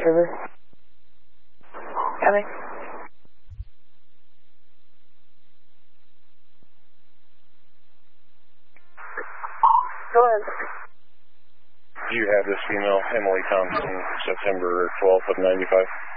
River. Coming. Go ahead. You have this female, Emily Thompson, September 12th of 95.